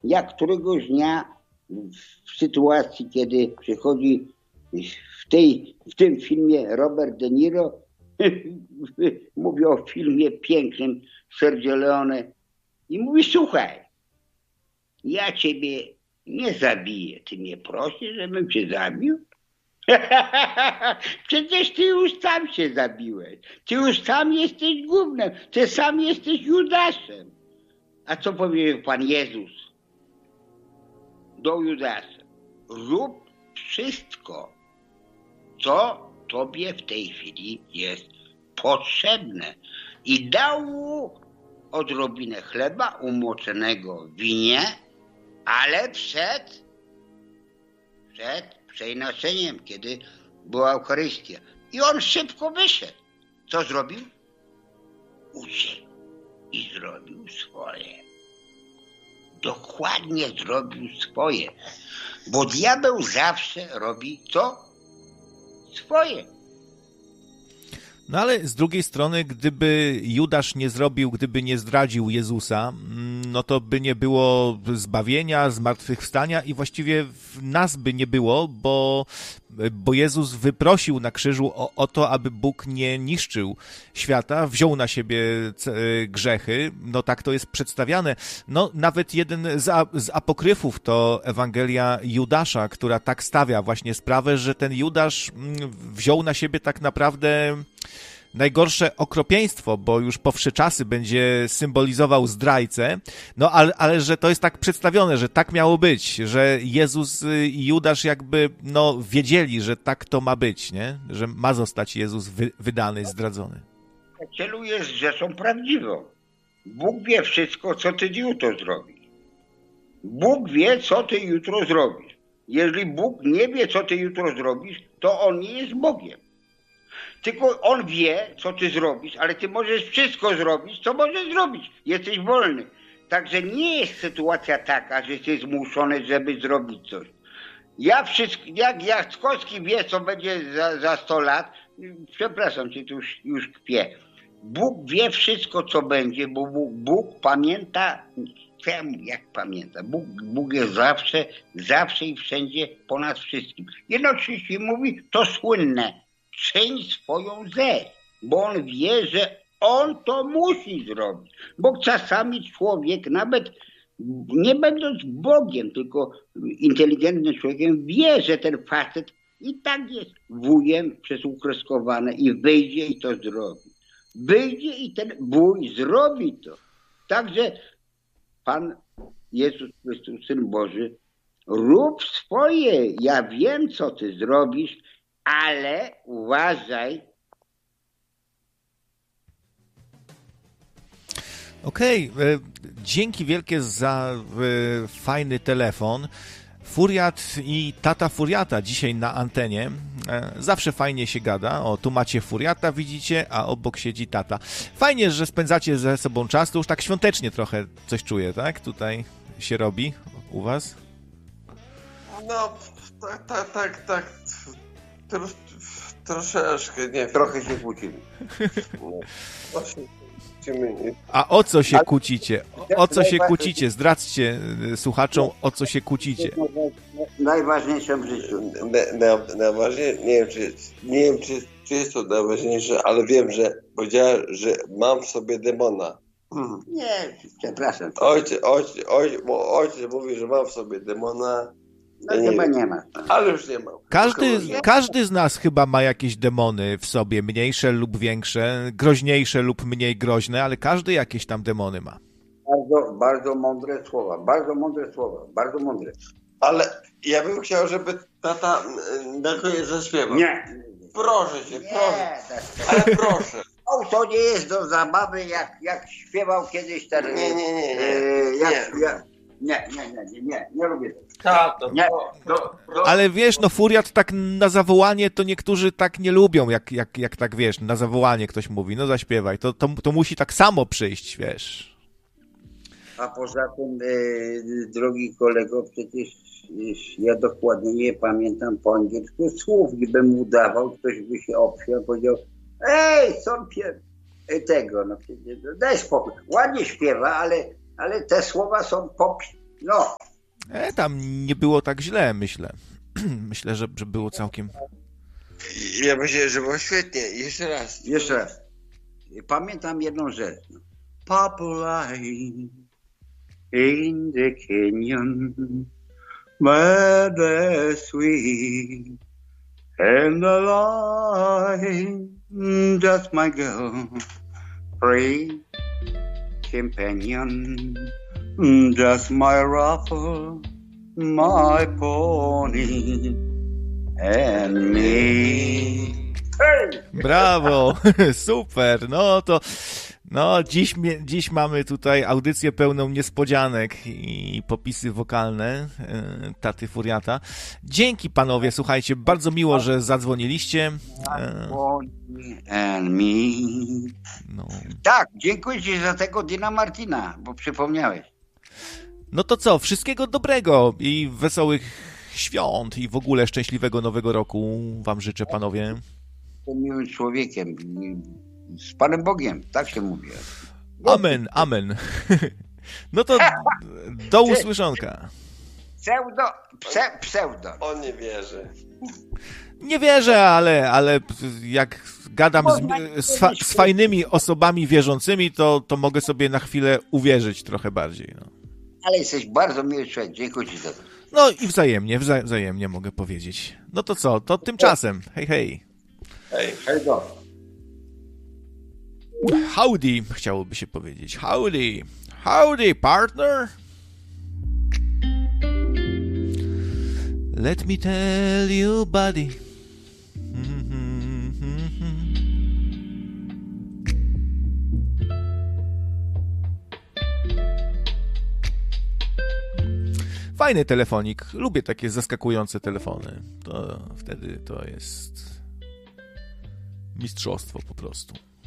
jak któregoś dnia w sytuacji, kiedy przychodzi w tym filmie Robert De Niro, mówię o filmie pięknym Sergio Leone i mówi: słuchaj, ja ciebie nie zabiję, ty mnie prosisz, żebym cię zabił? Przecież ty już sam się zabiłeś, ty już sam jesteś gównem, ty sam jesteś Judaszem. A co powiedział Pan Jezus do Judasza? Rób wszystko, co tobie w tej chwili jest potrzebne. I dał mu odrobinę chleba umoczonego w winie, ale przed przeinaczeniem, kiedy była Eucharystia. I on szybko wyszedł. Co zrobił? Uciekł i zrobił swoje. Dokładnie zrobił swoje. Bo diabeł zawsze robi co? Swoje. No ale z drugiej strony, gdyby Judasz gdyby nie zdradził Jezusa, no to by nie było zbawienia, zmartwychwstania i właściwie nas by nie było, bo Jezus wyprosił na krzyżu o to, aby Bóg nie niszczył świata, wziął na siebie grzechy, no tak to jest przedstawiane. No nawet jeden z apokryfów to Ewangelia Judasza, która tak stawia właśnie sprawę, że ten Judasz wziął na siebie tak naprawdę najgorsze okropieństwo, bo już po wsze czasy będzie symbolizował zdrajcę, no ale że to jest tak przedstawione, że tak miało być, że Jezus i Judasz jakby wiedzieli, że tak to ma być, nie? Że ma zostać Jezus wydany, zdradzony. Celujesz rzeczą prawdziwą. Bóg wie wszystko, co ty jutro zrobisz. Bóg wie, co ty jutro zrobisz. Jeżeli Bóg nie wie, co ty jutro zrobisz, to On nie jest Bogiem. Tylko On wie, co ty zrobisz, ale ty możesz wszystko zrobić, co możesz zrobić. Jesteś wolny. Także nie jest sytuacja taka, że jesteś zmuszony, żeby zrobić coś. Jak Jackowski wie, co będzie za 100 lat, przepraszam cię, tu już kpię. Bóg wie wszystko, co będzie, bo Bóg pamięta, jak pamięta. Bóg jest zawsze i wszędzie ponad wszystkim. Jednocześnie mówi to słynne: czyń swoją rzecz, bo On wie, że On to musi zrobić. Bo czasami człowiek, nawet nie będąc Bogiem, tylko inteligentnym człowiekiem, wie, że ten facet i tak jest wujem przez ukreskowane i wyjdzie i to zrobi. Wyjdzie i ten wuj zrobi to. Także Pan Jezus Chrystus, Syn Boży, rób swoje. Ja wiem, co ty zrobisz, ale uważaj. Okej, dzięki wielkie za fajny telefon. Furiat i tata Furiata dzisiaj na antenie. Zawsze fajnie się gada. O, tu macie Furiata, widzicie, a obok siedzi tata. Fajnie, że spędzacie ze sobą czas. To już tak świątecznie trochę coś czuję, tak? Tutaj się robi u was? No, tak. Troszeczkę, nie wiem. Trochę się kłócimy. A o co się kłócicie? O co się kłócicie? Zdradźcie słuchaczom, o co się kłócicie. Najważniejsze w życiu. Najważniejsze, nie wiem, czy jest to najważniejsze, ale wiem, że powiedziałem, że mam w sobie demona. Nie, przepraszam. Ojciec mówi, że mam w sobie demona. No chyba nie ma. Ale już nie mam. Każdy z nas chyba ma jakieś demony w sobie, mniejsze lub większe, groźniejsze lub mniej groźne, ale każdy jakieś tam demony ma. Bardzo mądre słowa, bardzo mądre. Ale ja bym chciał, żeby tata na koniec zaśpiewał. Nie. Proszę cię, proszę. Ale proszę. To nie jest do zabawy, jak śpiewał kiedyś ten... Nie lubię tego. Tato, Ale wiesz, Furiat tak na zawołanie to niektórzy tak nie lubią, jak tak wiesz, na zawołanie ktoś mówi, no zaśpiewaj, to musi tak samo przyjść, wiesz. A poza tym, drogi kolego, przecież ja dokładnie nie pamiętam po angielsku słów, gdybym udawał, ktoś by się obsiał, powiedział: ej, tego, no przecież daj spokój. Ładnie śpiewa, ale te słowa są No, Tam nie było tak źle, myślę. Myślę, że było całkiem... Ja myślę, że było świetnie. Jeszcze raz. jeszcze raz. Pamiętam jedną rzecz. Purple in the canyon, where the sweet and the light, just my girl, free companion, just my ruffle, my pony, and me. Hey! Brawo, super, dziś mamy tutaj audycję pełną niespodzianek i popisy wokalne taty Furiata. Dzięki panowie, słuchajcie, bardzo miło, że zadzwoniliście. And me. No. Tak, dziękuję ci za tego Dina Martina, bo przypomniałeś. No to co, wszystkiego dobrego i wesołych świąt i w ogóle szczęśliwego nowego roku wam życzę, panowie. Jestem miłym człowiekiem, z Panem Bogiem, tak się mówi. Amen, amen. No to do usłyszonka. Pseudo. On nie wierzy. Nie wierzę, ale jak gadam z fajnymi osobami wierzącymi, to mogę sobie na chwilę uwierzyć trochę bardziej. No. Ale jesteś bardzo miły człowiek, dziękuję ci za to. No i wzajemnie mogę powiedzieć. No to co, to tymczasem. Hej, hej. Hej go. Howdy, chciałoby się powiedzieć. Howdy. Howdy, partner. Let me tell you, buddy. Fajny telefonik. Lubię takie zaskakujące telefony. To wtedy to jest mistrzostwo po prostu.